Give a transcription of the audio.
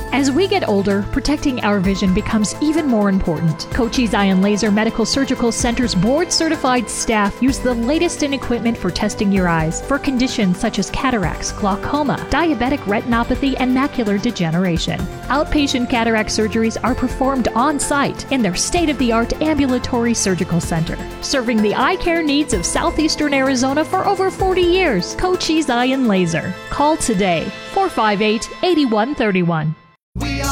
As we get older, protecting our vision becomes even more important. Kochi Zion Laser Medical Surgical Center's board-certified staff use the latest in equipment for testing your eyes for conditions such as cataracts, glaucoma, diabetic retinopathy, and macular degeneration. Outpatient cataract surgeries are performed on-site in their state-of-the-art ambulatory surgical center, serving the eye care needs of southeastern Arizona for over 40 years. Kochi Zion Laser. Call today, 458-8131.